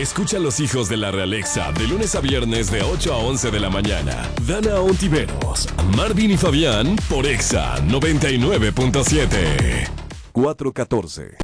Escucha a los hijos de la Realexa de lunes a viernes de 8 a 11 de la mañana. Dana Ontiveros, Marvin y Fabián por Exa 99.7. 414.